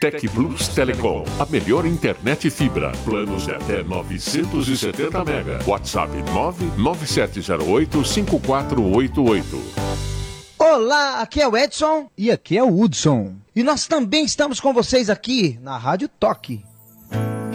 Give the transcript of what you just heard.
Tec Plus Telecom, a melhor internet fibra. Planos de até 970 mega. WhatsApp 997085488. Olá, aqui é o Edson e aqui é o Hudson. E nós também estamos com vocês aqui na Rádio Toque.